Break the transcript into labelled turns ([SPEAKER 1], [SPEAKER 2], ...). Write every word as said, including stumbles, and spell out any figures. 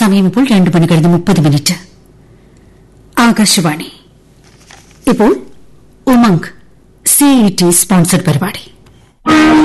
[SPEAKER 1] സമയം ഇപ്പോൾ രണ്ട് മണി കഴിഞ്ഞ് മുപ്പത് മിനിറ്റ്. ആകാശവാണി. ഇപ്പോൾ ഉമംഗ് സിഇടി സ്പോൺസർഡ് പരിപാടി.